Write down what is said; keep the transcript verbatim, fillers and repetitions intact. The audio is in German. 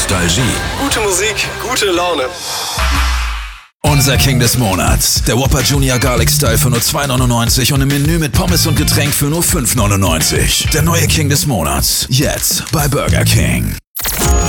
Nostalgie. Gute Musik, gute Laune. Unser King des Monats. Der Whopper Junior Garlic Style für nur zwei neunundneunzig und im Menü mit Pommes und Getränk für nur fünf neunundneunzig. Der neue King des Monats. Jetzt bei Burger King.